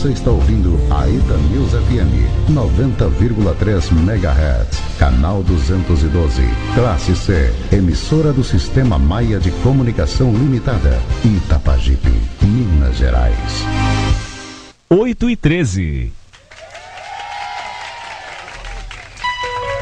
Você está ouvindo a Ita News FM 90,3 MHz, canal 212, classe C, emissora do Sistema Maia de Comunicação Limitada, Itapajipe, Minas Gerais. 8h13.